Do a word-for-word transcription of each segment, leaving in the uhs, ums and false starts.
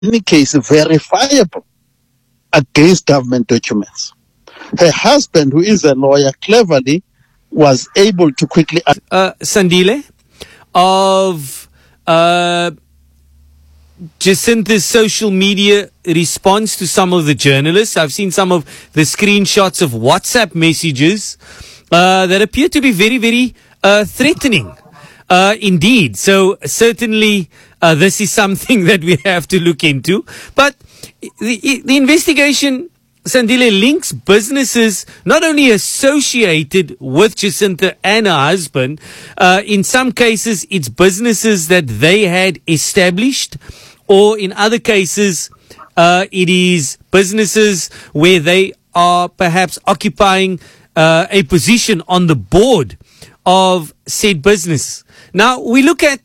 any case verifiable against government documents. Her husband, who is a lawyer, cleverly was able to quickly... Uh, Sandile, of uh, Jacintha's social media response to some of the journalists. I've seen some of the screenshots of WhatsApp messages uh, that appear to be very, very uh, threatening. Uh, indeed. So certainly uh, this is something that we have to look into. But the, the investigation, Sandile, links businesses not only associated with Jacintha and her husband. Uh, in some cases, it's businesses that they had established, or in other cases, uh, it is businesses where they are perhaps occupying uh, a position on the board of said business. Now, we look at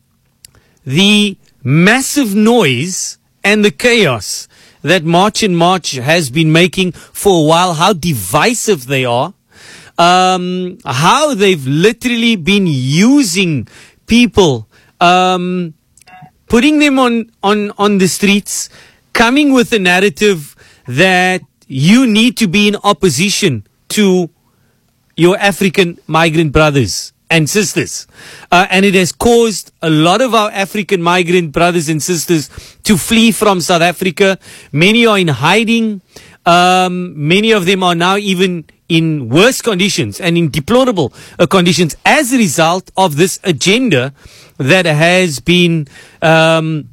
the massive noise and the chaos that March and March has been making for a while, how divisive they are, um, how they've literally been using people, um, putting them on, on, on the streets, coming with a narrative that you need to be in opposition to your African migrant brothers and sisters. Uh, and it has caused a lot of our African migrant brothers and sisters to flee from South Africa. Many are in hiding. Um, many of them are now even in worse conditions and in deplorable uh, conditions as a result of this agenda that has been um,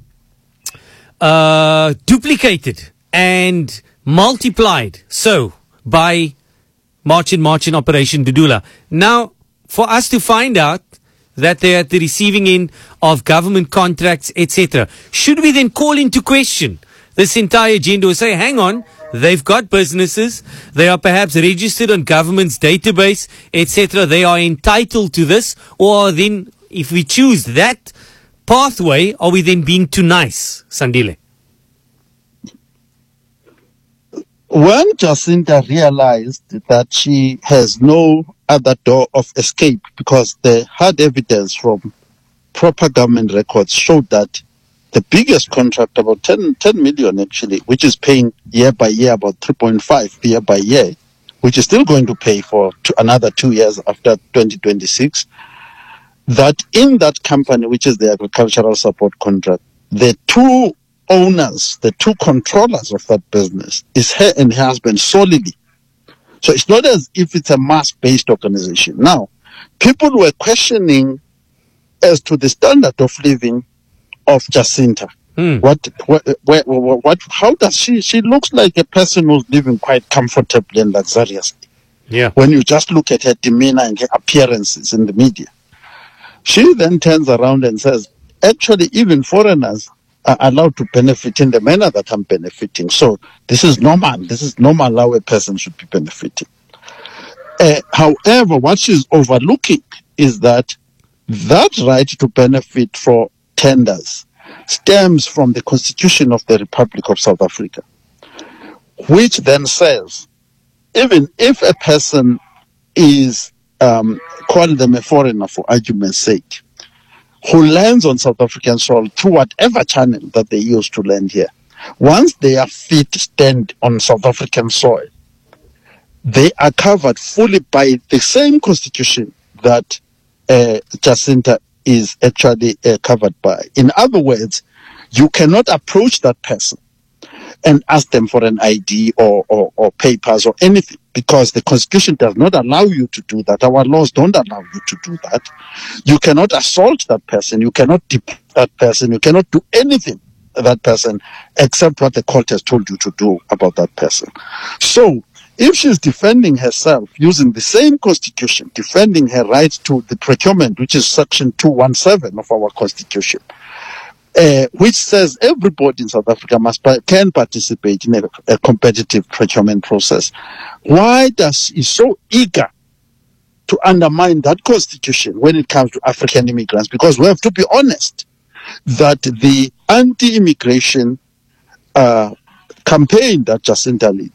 uh, duplicated and multiplied so by March and March in Operation Dudula. Now, for us to find out that they're at the receiving end of government contracts, et cetera, should we then call into question this entire agenda or say, hang on, they've got businesses, they are perhaps registered on government's database, et cetera, they are entitled to this, or then, if we choose that pathway, are we then being too nice, Sandile? When Jacintha realized that she has no other door of escape, because the hard evidence from proper government records showed that the biggest contract, about ten, ten million actually, which is paying year by year about three point five year by year, which is still going to pay for two, another two years after twenty twenty-six, that in that company, which is the agricultural support contract, the two owners, the two controllers of that business is her and her husband solely. So it's not as if it's a mass-based organization. Now, people were questioning as to the standard of living of Jacintha. Hmm. What, what, what, what, how does she, she looks like a person who's living quite comfortably and luxuriously. Yeah. When you just look at her demeanor and her appearances in the media. She then turns around and says, actually, even foreigners are allowed to benefit in the manner that I'm benefiting. So this is normal. This is normal how a person should be benefiting. Uh, however, what she's overlooking is that that right to benefit for tenders stems from the Constitution of the Republic of South Africa, which then says, even if a person is, um, call them a foreigner for argument's sake, who lands on South African soil through whatever channel that they use to land here, once their feet stand on South African soil, they are covered fully by the same constitution that uh, Jacintha is actually uh, covered by. In other words, you cannot approach that person and ask them for an I D or, or, or papers or anything, because the Constitution does not allow you to do that. Our laws don't allow you to do that. You cannot assault that person. You cannot deport that person. You cannot do anything to that person except what the court has told you to do about that person. So, if she's defending herself using the same Constitution, defending her right to the procurement, which is Section two seventeen of our Constitution, Uh, which says everybody in South Africa must can participate in a, a competitive procurement process. Why does she so eager to undermine that constitution when it comes to African immigrants? Because we have to be honest that the anti-immigration uh, campaign that Jacintha lead